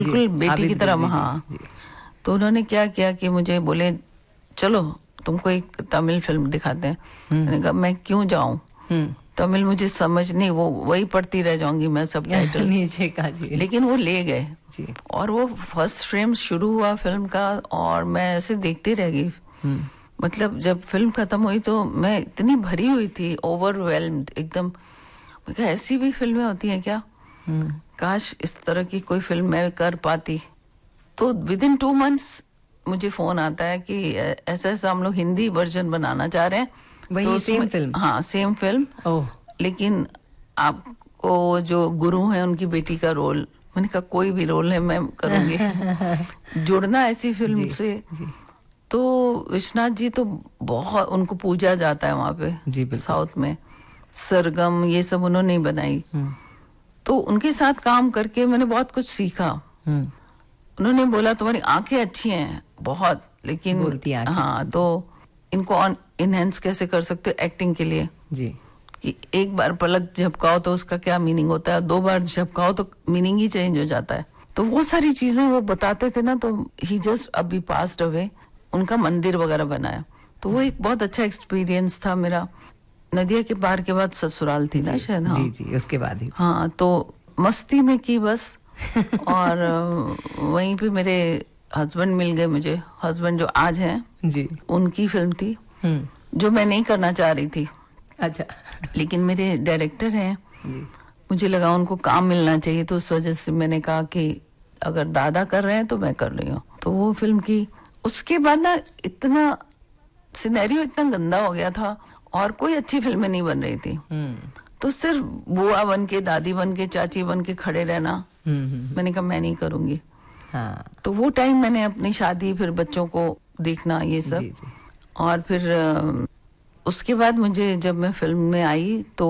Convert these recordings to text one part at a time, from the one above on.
बिल्कुल बेटी की तरह। जी, हाँ, जी। तो उन्होंने क्या किया कि मुझे बोले चलो तुमको एक तमिल फिल्म दिखाते हैं। मैंने कहा मैं क्यों जाऊं, तमिल मुझे समझ नहीं, वो वही पढ़ती रह जाऊंगी मैं सब टाइटल। नीचे का जी। लेकिन वो ले गए जी। और वो फर्स्ट फ्रेम शुरू हुआ फिल्म का और मैं ऐसे देखती रह गई। मतलब जब फिल्म खत्म हुई तो मैं इतनी भरी हुई थी, ओवरवेल्म्ड एकदम। मैं कहा ऐसी भी फिल्में होती हैं क्या, काश इस तरह की कोई फिल्म मैं कर पाती। तो विद इन 2 मंथ्स मुझे फोन आता है कि ऐसा ऐसा हम लोग हिंदी वर्जन बनाना चाह रहे हैं। वही तो सेम फिल्म? हाँ, सेम फिल्म। ओह। लेकिन आपको जो गुरु है उनकी बेटी का रोल। मैंने कहा कोई भी रोल है मैं करूंगी। जुड़ना ऐसी फिल्म जी, से। जी। तो विश्वनाथ जी तो बहुत उनको पूजा जाता है वहां पे। जी, बिल्कुल। साउथ में सरगम ये सब उन्होंने ही बनाई। तो उनके साथ काम करके मैंने बहुत कुछ सीखा। उन्होंने बोला तुम्हारी आंखें अच्छी हैं बहुत, लेकिन बोलती आंखें। हाँ, तो इनको इनहेंस कैसे कर सकते हो एक्टिंग के लिए। जी। कि एक बार पलक झपकाओ तो उसका क्या मीनिंग होता है, 2 बार झपकाओ तो मीनिंग ही चेंज हो जाता है। तो वो सारी चीजें वो बताते थे ना। तो ही जस्ट अभी पास्ड अवे, उनका मंदिर वगैरह बनाया। तो वो एक बहुत अच्छा एक्सपीरियंस था मेरा। नदिया के पार के बाद ससुराल थी ना शायद। हाँ जी, जी, उसके बाद ही। हाँ, तो मस्ती में की बस। और वहीं पे मेरे हस्बैंड मिल गए मुझे, हस्बैंड जो आज हैं। जी। उनकी फिल्म थी जो मैं नहीं करना चाह रही थी। अच्छा। लेकिन मेरे डायरेक्टर हैं, जी। मुझे लगा उनको काम मिलना चाहिए, तो उस वजह से मैंने कहा कि अगर दादा कर रहे हैं तो मैं कर रही हूँ। तो वो फिल्म की। उसके बाद ना इतना सिनेरियो इतना गंदा हो गया था और कोई अच्छी फिल्में नहीं बन रही थी। तो सिर्फ बुआ बन के, दादी बन के, चाची बन के खड़े रहना। मैंने कहा मैं नहीं करूंगी। हाँ। तो वो टाइम मैंने अपनी शादी, फिर बच्चों को देखना, ये सब। जी, जी। और फिर उसके बाद मुझे जब मैं फिल्म में आई तो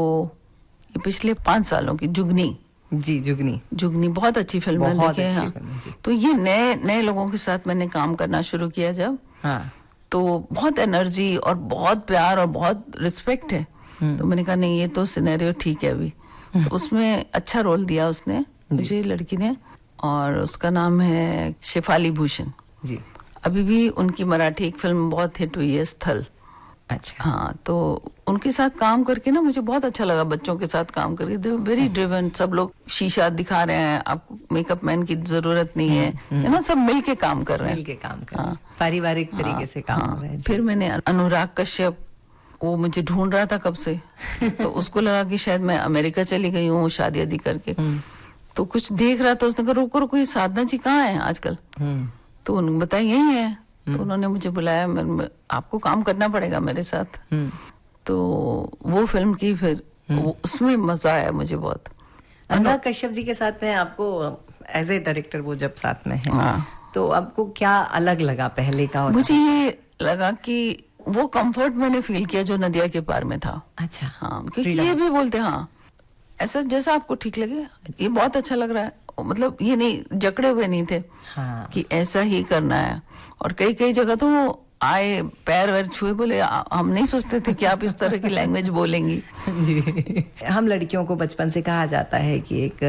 ये पिछले 5 सालों की जुगनी। जी, जुगनी। जुगनी बहुत अच्छी फिल्म है, बहुत देखे हैं। अच्छी हाँ। फिल्म, जी। तो ये नए नए लोगों के साथ मैंने काम करना शुरू किया जब। हाँ। तो बहुत एनर्जी और बहुत प्यार और बहुत रिस्पेक्ट है। तो मैंने कहा नहीं, ये तो सिनेरियो ठीक है अभी। तो उसमें अच्छा रोल दिया उसने मुझे, लड़की ने। और उसका नाम है शेफाली भूषण। जी। अभी भी उनकी मराठी एक फिल्म बहुत हिट हुई है, स्थल। अच्छा। हाँ, तो उनके साथ काम करके ना मुझे बहुत अच्छा लगा। बच्चों के साथ काम करके दे वेरी ड्रिवन। सब लोग शीशा दिखा रहे हैं, आपको मेकअप मैन की जरूरत नहीं है ना, सब मिल के काम कर रहे हैं। मिल के काम कर रहे हैं, पारिवारिक तरीके से काम हो रहा है। फिर मैंने अनुराग कश्यप, वो मुझे ढूंढ रहा था कब से। तो उसको लगा कि शायद मैं अमेरिका चली गई हूँ शादी आदि करके। तो कुछ देख रहा था, उसने कहा रुको रुको, ये साधना जी कहाँ है आजकल। तो उन्होंने बताया यही है। तो उन्होंने मुझे बुलाया, आपको काम करना पड़ेगा मेरे साथ। तो वो फिल्म की फिर उसमें मजा आया मुझे बहुत। अनुराग कश्यप जी के साथ में आपको एज ए डायरेक्टर वो जब साथ में है, तो आपको क्या अलग लगा पहले का? और मुझे ये लगा कि वो कंफर्ट मैंने फील किया जो नदिया के पार में था। अच्छा। हाँ, क्योंकि ये भी बोलते हाँ ऐसा जैसा आपको ठीक लगे, ये बहुत अच्छा लग रहा है। मतलब ये नहीं, जकड़े हुए नहीं थे। हाँ। कि ऐसा ही करना है। और कई कई जगह तो आए, पैर वैर छुए, बोले हम नहीं सोचते थे कि आप इस तरह की लैंग्वेज बोलेंगी। जी। हम लड़कियों को बचपन से कहा जाता है कि एक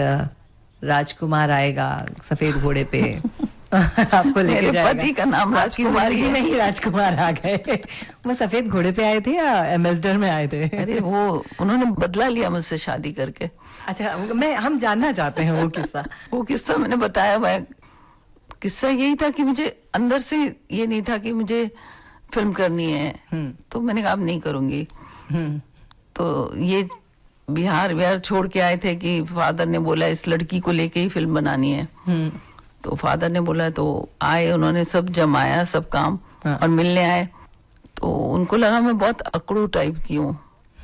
राजकुमार आएगा सफेद घोड़े पे आपको लेके जाएगा। मेरे पति का नाम राजकुमार ही नहीं, राजकुमार आ गए। वो सफेद घोड़े पे आए थे या एम्बेसडर में आए थे? अरे वो उन्होंने बदला लिया मुझसे शादी करके। अच्छा, हम जानना चाहते हैं वो किस्सा। वो किस्सा मैंने बताया हुआ है। किस्सा यही था कि मुझे अंदर से ये नहीं था कि मुझे फिल्म करनी है। तो मैंने कहा अब नहीं करूंगी। तो ये बिहार छोड़ के आए थे कि फादर ने बोला इस लड़की को लेके ही फिल्म बनानी है। तो फादर ने बोला, तो आए, उन्होंने सब जमाया, सब काम। और मिलने आए तो उनको लगा मैं बहुत अकड़ू टाइप की हूँ।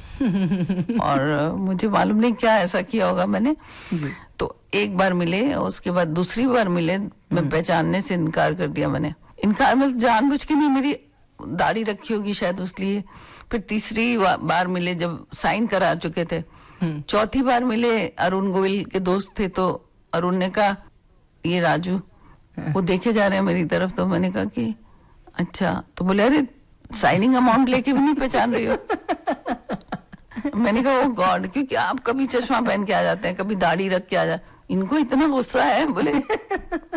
और मुझे मालूम नहीं क्या ऐसा किया होगा मैंने। तो एक बार मिले, उसके बाद दूसरी बार मिले, मैं पहचानने से इनकार कर दिया मैंने। इनकार मतलब जानबूझ के नहीं, मेरी दाढ़ी रखी होगी शायद उसलिए। फिर तीसरी बार मिले जब साइन करा चुके थे। चौथी बार मिले, अरुण गोविल के दोस्त थे, तो अरुण ने कहा ये राजू, वो देखे जा रहे हैं मेरी तरफ। तो मैंने कहा कि अच्छा। तो बोले अरे साइनिंग अमाउंट लेके भी नहीं पहचान रही हो। मैंने कहा ओ गॉड, क्योंकि आप कभी चश्मा पहन के आ जाते हैं, कभी दाढ़ी रख के आ जाते, इनको इतना गुस्सा है, बोले